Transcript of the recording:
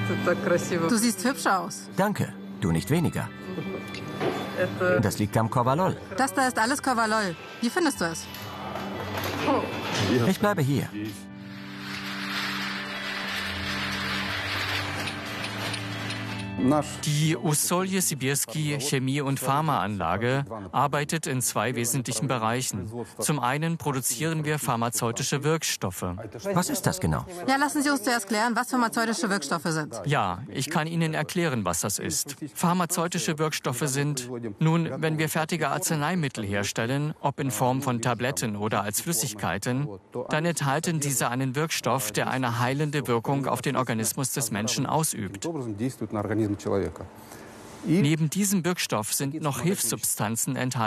Du siehst hübsch aus. Danke, du nicht weniger. Das liegt am Korvalol. Das da ist alles Korvalol. Wie findest du es? Ich bleibe hier. Die Ussolje-Sibirski Chemie- und Pharmaanlage arbeitet in zwei wesentlichen Bereichen. Zum einen produzieren wir pharmazeutische Wirkstoffe. Was ist das genau? Ja, lassen Sie uns zuerst klären, was pharmazeutische Wirkstoffe sind. Ja, ich kann Ihnen erklären, was das ist. Pharmazeutische Wirkstoffe sind, nun, wenn wir fertige Arzneimittel herstellen, ob in Form von Tabletten oder als Flüssigkeiten, dann enthalten diese einen Wirkstoff, der eine heilende Wirkung auf den Organismus des Menschen ausübt. Neben diesem Wirkstoff sind noch Hilfssubstanzen enthalten,